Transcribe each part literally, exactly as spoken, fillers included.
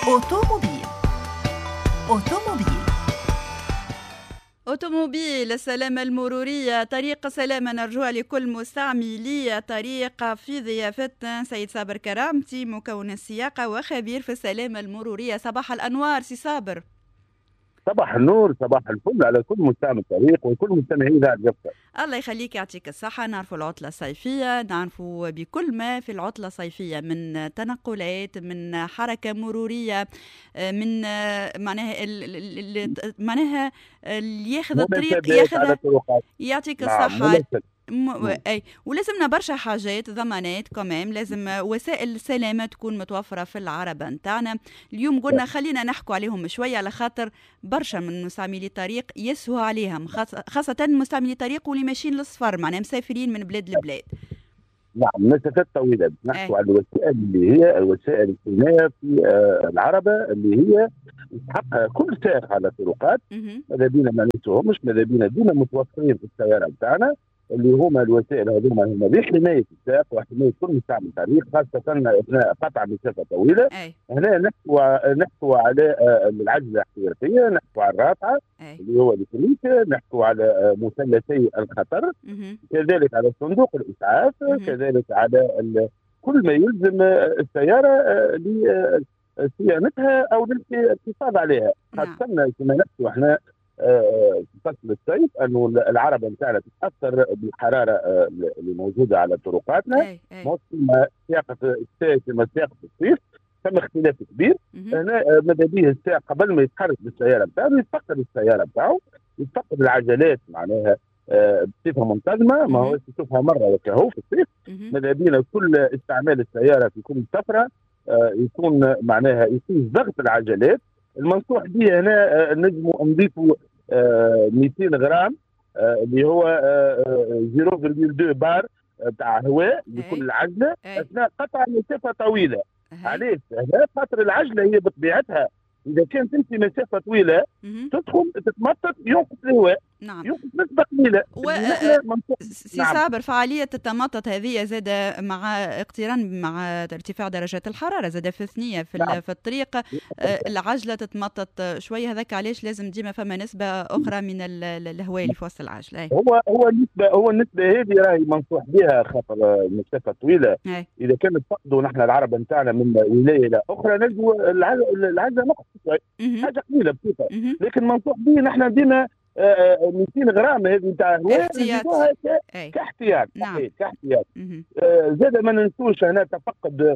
أوتوموبيل أوتوموبيل أوتوموبيل السلامة المرورية، طريق سلامة نرجوها لكل مستعملي طريق. في ضيافتنا سيد صابر كرامتي، مكون السياقة وخبير في السلامة المرورية. صباح الأنوار سي صابر. صباح النور، صباح الفل على كل مستمع طريق وكل مستمعين ذا الجبهة. الله يخليك، يعطيك الصحة. نعرفوا العطلة الصيفية، نعرفوا بكل ما في العطلة الصيفية من تنقلات، من حركة مرورية، من معناها معناها اللي ياخذ الطريق ياخذها. يعطيك الصحة. م... اي ولازمنا برشا حاجات ضمانات كمان، لازم وسائل السلامه تكون متوفره في العربه نتاعنا. اليوم قلنا خلينا نحكوا عليهم شويه، على خاطر برشا من مستعملي الطريق يسهوا عليهم، خاصه مستعملي الطريق واللي ماشيين للسفر، معناها مسافرين من بلاد لبلاد. نعم، مسافات طويله. نحكوا على الوسائل اللي هي الوسائل الحمايه في آه العربه، اللي هي تحقق كل سائق على الطرقات. ماذا بينا ما ننسوهمش، ماذا بينا ديما متوفرين في السياره نتاعنا، اللي هما الوسائل هذوما هما لحمايه السائق وحمايه كل مستعمل طريق، خاصه اثناء قطع مسافه طويله. أي. هنا نحكوا نحكوا على العجله الاحتياطيه، نحكوا على الرافعه اللي هو الكريك، نحكوا على مثلثي الخطر، مه. كذلك على صندوق الاسعاف، مه. كذلك على كل ما يلزم السياره لصيانتها او للحفاظ عليها، خاصه كما نحكوا احنا في فصل الصيف انه العربه نتاعنا تتاثر بالحراره اللي موجوده على طرقاتنا. موسم سياقه الشتاء كما سياقه الصيف ثم اختلاف كبير. هنا ماذا به السائق قبل ما يتحرك بالسياره نتاعو يتفقد السياره نتاعو، يتفقد العجلات معناها بصفه منتظمه، ما هو يشوفها مره وكهو في الصيف. ماذا بينا كل استعمال السياره في كل سفره يكون معناها يقيس ضغط العجلات. المنصوح به هنا نجموا نضيفوا مئتين غرام اللي هو صفر فاصلة اثنين بار تاع هواء لكل العجله اثناء قطع مسافه طويله. علاش؟ هنا خاطر العجله هي بطبيعتها اذا كانت تمشي مسافه طويله تدخل تتمطط، ينقص الهواء. نعم. ينقص نسبه قليله. و... سي نعم. صابر، فعاليه التمطط هذه زاد مع اقتران مع ارتفاع درجات الحراره، زاد في ثنيه في, نعم. في الطريق العجله تتمطط شويه. هذاك علاش لازم ديما فما نسبه اخرى من الهواء اللي في وسط العجله. هو هو النسبه هو النسبه هذه راهي منصوح بها خاطر مسافه طويله. هي. اذا كانت فقدوا نحن العربه نتاعنا من ولايه الى اخرى نلقوا العجله نقص شوي، حاجه قليله بسيطه، لكن منصوح به نحن ديما مئتين غرام هذه نتاع هواء كاحتياط. نعم. كاحتياط. آه زاد ما ننسوش هنا تفقد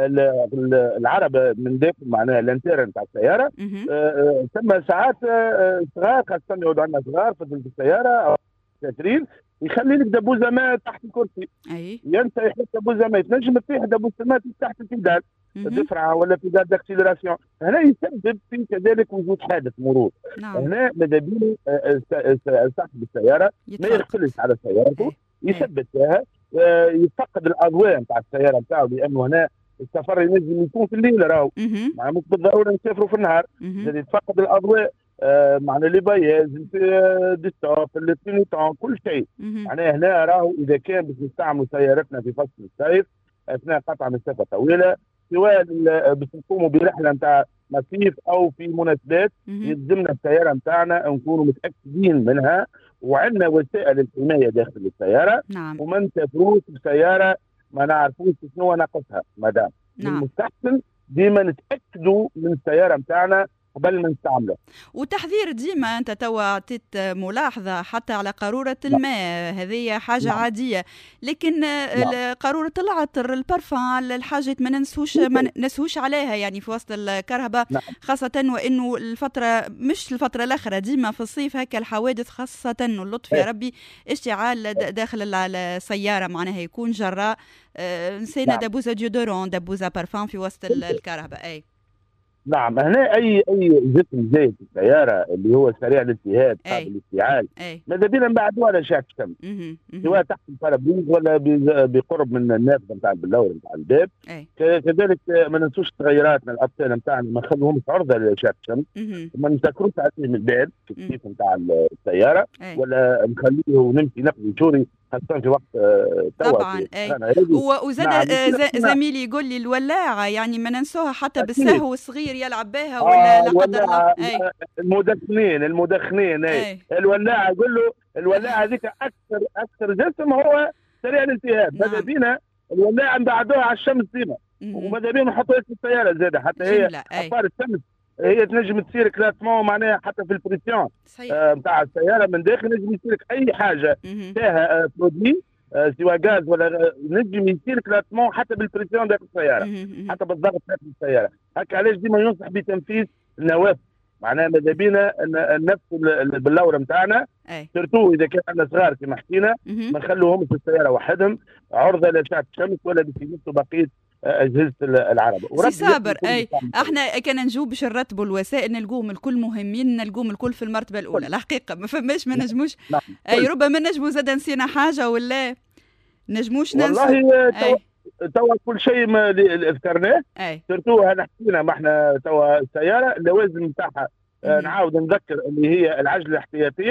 العربه من داخل معناها الانتير نتاع السياره. آه ثم ساعات صغار، خاصه يعود عندنا صغار في السياره او مسافرين، يخلي لك دبوزه ماء تحت الكرسي. اي. ينسى يحط دبوزه ماء، تنجم تطيح دبوزه الماء تحت البيدال دفرعه ولا بيدال داكسيلراسيون. هنا يسبب في كذلك وجود حادث مرور. نعم. هنا ماذا بينا صاحب السياره ما يغفلش على سيارته، يثبت فيها، يفقد الاضواء نتاع السياره نتاعو، لانه هنا السفر ينجم يكون في الليل راهو، مع مش بالضروره نسافروا في النهار. يتفقد الاضواء آه معنى لي بايز دي ستوب الكلينيتون كل شيء. معناها هنا راهو اذا كان باش نستعملوا سيارتنا في فصل الصيف اثناء قطع مسافه طويله، سواء باش نقوموا برحله نتاع مصيف او في مناسبات، يلزمنا السياره نتاعنا نكونوا متاكدين منها وعندنا وسائل الحمايه داخل السياره. نعم. وما نسافروش بسياره ما نعرفوش شنو ناقصها. مدام نعم. المستحسن ديما نتاكدوا من السياره نتاعنا قبل ما نستعمله. وتحذير ديما، انت توا عطيت ملاحظه حتى على قاروره الماء، هذه حاجه نعم. عاديه، لكن نعم. قاروره العطر، البرفان، الحاجات ما ننسوش ما ننسوش عليها يعني في وسط الكرهبه. نعم. خاصه وانه الفتره مش الفتره الاخرى ديما في الصيف هكا الحوادث، خاصه اللطف يا ربي اشتعال داخل السياره معناها يكون جراء نسينا نعم. دبوزه ديودورون، دبوزه برفان في وسط الكرهبه. اي نعم. هنا اي اي جسم زيت السياره اللي هو سريع الالتهاب قابل للاشتعال، ماذا بينا نبعدوه على اشعه الشمس، سواء تحت البارابريز ولا بقرب من النافذه نتاع البلور نتاع الباب. كذلك ما ننسوش تغيراتنا الابطال نتاعنا ما نخلوهمش عرضه لاشعه الشمس، وما نسكروش عليهم الباب في الكيف نتاع السياره، ولا نخليه نمشي نقضي جوري خاصة في وقت توا. طبعا اي. وزاد نعم. زميلي يقول لي الولاعة يعني ما ننسوها حتى بالسهو الصغير يلعب بها ولا لا قدر الله. المدخنين المدخنين اي, أي. الولاعة قول له الولاعة هذيك اكثر اكثر جسم هو سريع الالتهاب. نعم. ماذا بينا الولاعة نبعدوها على الشمس ديما، وماذا بينا نحطوها في السيارة زادة حتى هي أطفال الشمس هي تنجم تصير كلاسمون معناها حتى في البريسيون نتاع آه السياره من داخل نجم يصير اي حاجه فيها آه برودوي آه سواء غاز ولا نجم يصير كلاسمون حتى بالبريسيون داخل السياره، حتى بالضغط داخل السياره. هكا علاش ديما ينصح بتنفيذ النوافذ معناها ماذا بينا النفس باللوره نتاعنا سيرتو اذا كان عندنا صغار كما حكينا ما نخلوهمش في السياره وحدهم عرضه لاشعه الشمس ولا بيمسوا بقيه اجهزه العرب. سي صابر اي احنا كان نجاوب باش نرتبوا الوسائل نلقوهم الكل مهمين، نلقوهم الكل في المرتبه الاولى. الحقيقه ما فماش ما نجموش اي ربما نجموا زاد نسينا حاجه ولا نجموش ننسى. والله توا توا كل شيء اللي ذكرناه سيرتو انا حكينا ما احنا توا السياره اللوازم نتاعها نعاود نذكر اللي هي العجله الاحتياطيه